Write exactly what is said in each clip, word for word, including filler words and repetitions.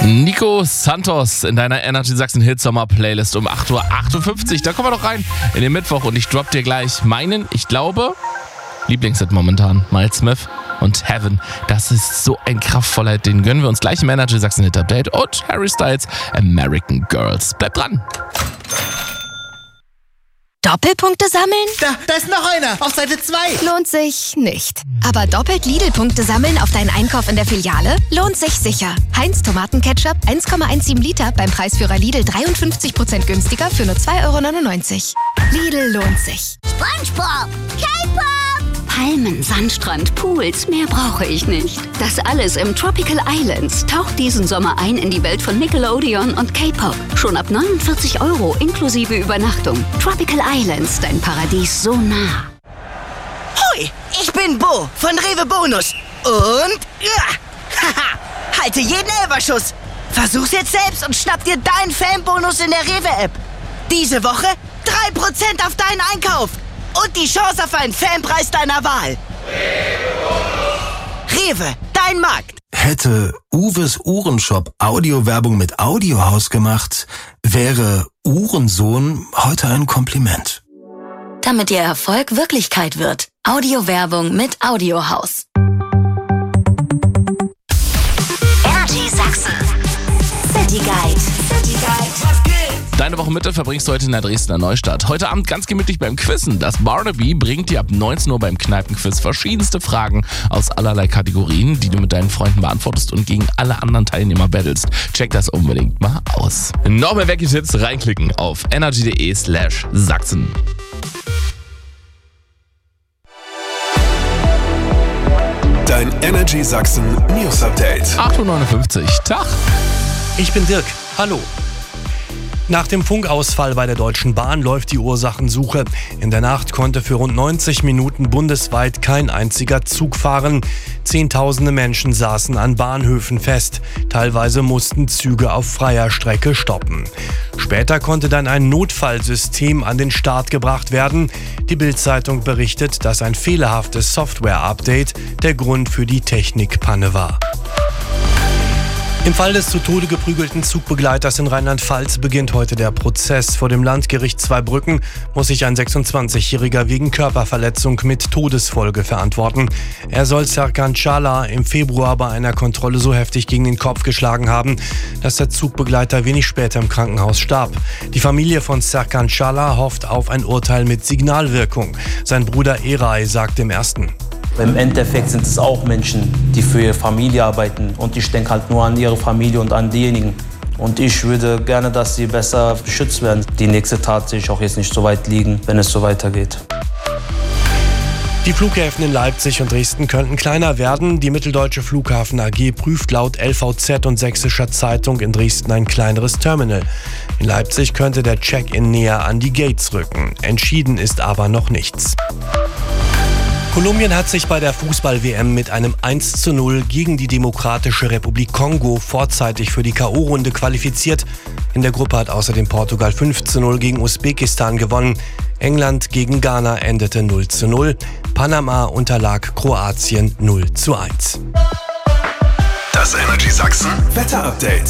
Nico Santos in deiner Energy Sachsen Hit Sommer Playlist um acht Uhr achtundfünfzig. Da kommen wir doch rein in den Mittwoch und ich drop dir gleich meinen, ich glaube, Lieblingshit momentan, Miles Smith und Heaven. Das ist so ein kraftvoller Hit, den gönnen wir uns gleich im Energy Sachsen Hit Update und Harry Styles American Girls. Bleibt dran. Doppelpunkte sammeln? Da, da ist noch einer. Auf Seite zwei. Lohnt sich nicht. Aber doppelt Lidl-Punkte sammeln auf deinen Einkauf in der Filiale? Lohnt sich sicher. Heinz Tomatenketchup eins Komma siebzehn Liter beim Preisführer Lidl dreiundfünfzig Prozent günstiger für nur zwei Euro neunundneunzig. Lidl lohnt sich. SpongeBob, K-Pop, Palmen, Sandstrand, Pools, mehr brauche ich nicht. Das alles im Tropical Islands. Taucht diesen Sommer ein in die Welt von Nickelodeon und K-Pop. Schon ab neunundvierzig Euro inklusive Übernachtung. Tropical Islands, dein Paradies so nah. Hui, ich bin Bo von Rewe Bonus. Und ja, haha, halte jeden Elferschuss. Versuch's jetzt selbst und schnapp dir deinen Fanbonus in der Rewe-App. Diese Woche drei Prozent auf deinen Einkauf. Und die Chance auf einen Fanpreis deiner Wahl. Rewe, dein Markt. Hätte Uwes Uhrenshop Audiowerbung mit Audiohaus gemacht, wäre Uhrensohn heute ein Kompliment. Damit Ihr Erfolg Wirklichkeit wird. Audiowerbung mit Audiohaus. Energy Sachsen. City Guide. City Guide. Deine Woche Mitte verbringst du heute in der Dresdner Neustadt. Heute Abend ganz gemütlich beim Quizzen. Das Barnaby bringt dir ab neunzehn Uhr beim Kneipenquiz verschiedenste Fragen aus allerlei Kategorien, die du mit deinen Freunden beantwortest und gegen alle anderen Teilnehmer battlest. Check das unbedingt mal aus. Noch mehr Wecki-Tipps reinklicken auf energy.de slash Sachsen. Dein Energy Sachsen News Update. acht Uhr neunundfünfzig. Tag. Ich bin Dirk. Hallo. Nach dem Funkausfall bei der Deutschen Bahn läuft die Ursachensuche. In der Nacht konnte für rund neunzig Minuten bundesweit kein einziger Zug fahren. Zehntausende Menschen saßen an Bahnhöfen fest. Teilweise mussten Züge auf freier Strecke stoppen. Später konnte dann ein Notfallsystem an den Start gebracht werden. Die Bild-Zeitung berichtet, dass ein fehlerhaftes Software-Update der Grund für die Technikpanne war. Im Fall des zu Tode geprügelten Zugbegleiters in Rheinland-Pfalz beginnt heute der Prozess. Vor dem Landgericht Zweibrücken muss sich ein sechsundzwanzigjähriger wegen Körperverletzung mit Todesfolge verantworten. Er soll Serkan Çağlar im Februar bei einer Kontrolle so heftig gegen den Kopf geschlagen haben, dass der Zugbegleiter wenig später im Krankenhaus starb. Die Familie von Serkan Çağlar hofft auf ein Urteil mit Signalwirkung. Sein Bruder Eray sagt im Ersten: Im Endeffekt sind es auch Menschen, die für ihre Familie arbeiten. Und ich denke halt nur an ihre Familie und an diejenigen. Und ich würde gerne, dass sie besser beschützt werden. Die nächste Tat sehe ich auch jetzt nicht so weit liegen, wenn es so weitergeht. Die Flughäfen in Leipzig und Dresden könnten kleiner werden. Die Mitteldeutsche Flughafen A G prüft laut L V Z und Sächsischer Zeitung in Dresden ein kleineres Terminal. In Leipzig könnte der Check-in näher an die Gates rücken. Entschieden ist aber noch nichts. Kolumbien hat sich bei der Fußball-W M mit einem eins zu null gegen die Demokratische Republik Kongo vorzeitig für die K O-Runde qualifiziert. In der Gruppe hat außerdem Portugal fünf zu null gegen Usbekistan gewonnen. England gegen Ghana endete null zu null. Panama unterlag Kroatien null zu eins. Das Energy Sachsen Wetter Update.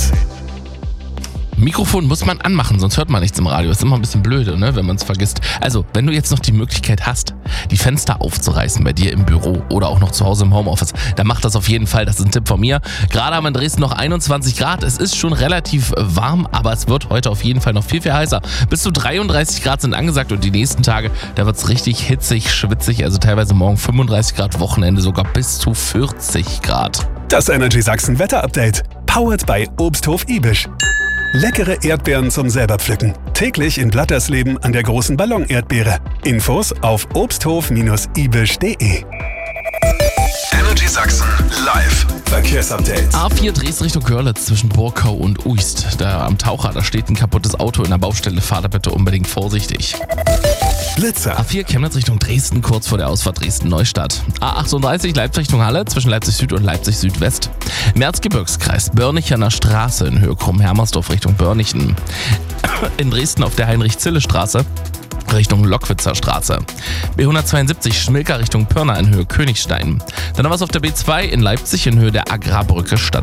Mikrofon muss man anmachen, sonst hört man nichts im Radio. Ist immer ein bisschen blöde, ne, wenn man es vergisst. Also, wenn du jetzt noch die Möglichkeit hast, die Fenster aufzureißen bei dir im Büro oder auch noch zu Hause im Homeoffice, dann mach das auf jeden Fall. Das ist ein Tipp von mir. Gerade haben wir in Dresden noch einundzwanzig Grad. Es ist schon relativ warm, aber es wird heute auf jeden Fall noch viel, viel heißer. Bis zu dreiunddreißig Grad sind angesagt und die nächsten Tage, da wird es richtig hitzig, schwitzig. Also teilweise morgen fünfunddreißig Grad, Wochenende sogar bis zu vierzig Grad. Das Energy Sachsen Wetter Update. Powered by Obsthof Ibisch. Leckere Erdbeeren zum selber pflücken. Täglich in Blattersleben an der großen Ballon-Erdbeere. Infos auf obsthof Bindestrich ibisch punkt de. Energy Sachsen live. Verkehrsupdate. A vier Dresden Richtung Görlitz zwischen Burkau und Uist. Da am Taucher, da steht ein kaputtes Auto in der Baustelle. Fahr da bitte unbedingt vorsichtig. Blitzer. A vier Chemnitz Richtung Dresden, kurz vor der Ausfahrt Dresden-Neustadt. A achtunddreißig Leipzig Richtung Halle, zwischen Leipzig Süd und Leipzig Südwest. Merzgebirgskreis, Börnichener Straße in Höhe Krumm-Hermersdorf Richtung Börnichen. In Dresden auf der Heinrich-Zille-Straße Richtung Lockwitzer Straße. B hundertzweiundsiebzig Schmilka Richtung Pirna in Höhe Königstein. Dann haben wir es auf der B zwei in Leipzig in Höhe der Agrarbrücke Stadt